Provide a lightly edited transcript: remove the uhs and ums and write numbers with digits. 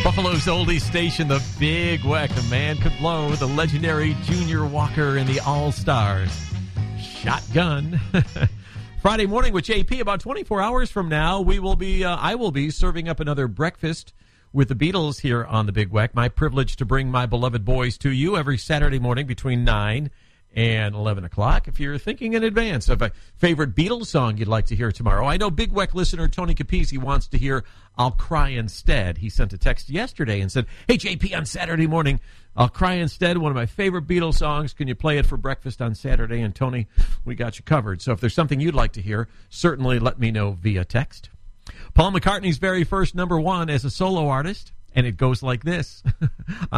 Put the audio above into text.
Buffalo's oldies station, the Big Weck. A man could blow the legendary Junior Walker and the All-Stars. Shotgun. Friday morning with JP. About 24 hours from now, I will be serving up another breakfast with the Beatles here on the Big Weck. My privilege to bring my beloved boys to you every Saturday morning between 9 and 11 o'clock. If you're thinking in advance of a favorite Beatles song you'd like to hear tomorrow. I know Big Weck listener Tony Capizzi wants to hear I'll Cry Instead. He sent a text yesterday and said, hey, JP, on Saturday morning, I'll Cry Instead, one of my favorite Beatles songs. Can you play it for breakfast on Saturday? And Tony, we got you covered. So if there's something you'd like to hear, certainly let me know via text. Paul McCartney's very first #1 as a solo artist, and it goes like this.